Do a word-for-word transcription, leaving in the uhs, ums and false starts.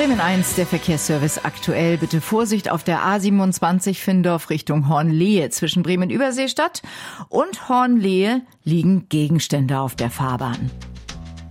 Bremen eins, der Verkehrsservice aktuell. Bitte Vorsicht auf der A siebenundzwanzig Findorf Richtung Hornlehe. Zwischen Bremen-Überseestadt und Hornlehe liegen Gegenstände auf der Fahrbahn.